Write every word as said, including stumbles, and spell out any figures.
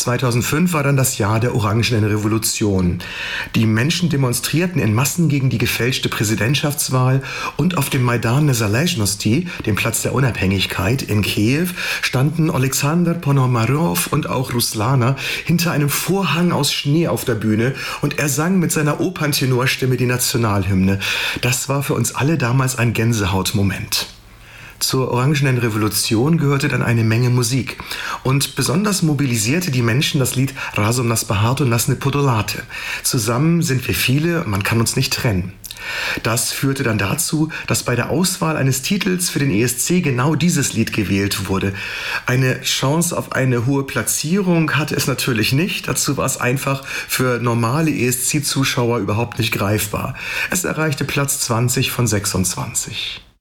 zweitausendfünf war dann das Jahr der Orangenen Revolution. Die Menschen demonstrierten in Massen gegen die gefälschte Präsidentschaftswahl und auf dem Maidan Nezalezhnosti, dem Platz der Unabhängigkeit in Kiew, standen Alexander Ponomarew und auch Ruslana hinter einem Vorhang aus Schnee auf der Bühne und er sang mit seiner Operntenorstimme die Nationalhymne. Das war für uns alle damals ein Gänsehautmoment. Zur Orangenen Revolution gehörte dann eine Menge Musik. Und besonders mobilisierte die Menschen das Lied Razom nas Bahato nas ne Podolate. Zusammen sind wir viele, man kann uns nicht trennen. Das führte dann dazu, dass bei der Auswahl eines Titels für den E S C genau dieses Lied gewählt wurde. Eine Chance auf eine hohe Platzierung hatte es natürlich nicht. Dazu war es einfach für normale E S C-Zuschauer überhaupt nicht greifbar. Es erreichte Platz zwanzig von sechsundzwanzig.